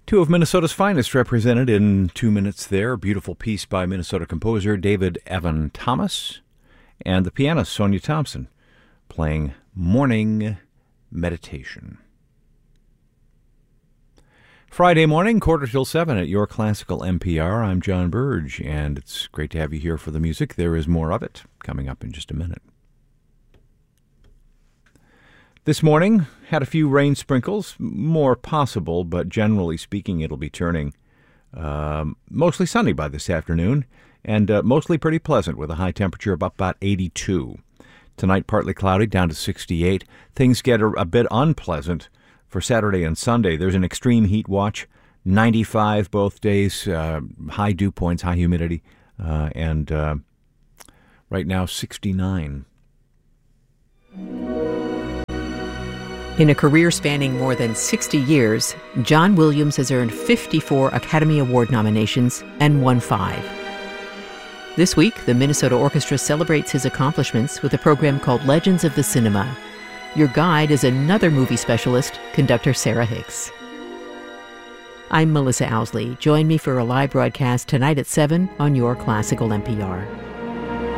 Two of Minnesota's finest represented in 2 minutes there. A beautiful piece by Minnesota composer David Evan Thomas and the pianist Sonia Thompson playing Morning Meditation. Friday morning, 6:45 at your classical NPR. I'm John Burge, and it's great to have you here for the music. There is more of it coming up in just a minute. This morning, had a few rain sprinkles, more possible, but generally speaking, it'll be turning mostly sunny by this afternoon, and mostly pretty pleasant with a high temperature of about 82. Tonight, partly cloudy, down to 68. Things get a bit unpleasant for Saturday and Sunday. There's an extreme heat watch, 95 both days, high dew points, high humidity, and right now 69. In a career spanning more than 60 years, John Williams has earned 54 Academy Award nominations and won 5. This week, the Minnesota Orchestra celebrates his accomplishments with a program called Legends of the Cinema. Your guide is another movie specialist, conductor Sarah Hicks. I'm Melissa Owsley. Join me for a live broadcast tonight at 7 on your classical NPR.